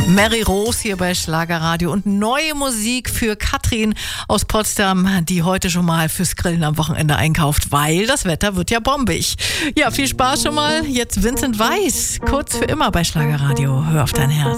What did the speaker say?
Mary Rose hier bei Schlagerradio und neue Musik für Katrin aus Potsdam, die heute schon mal fürs Grillen am Wochenende einkauft, weil das Wetter wird ja bombig. Ja, viel Spaß schon mal. Jetzt Vincent Weiss, kurz für immer bei Schlagerradio. Hör auf dein Herz.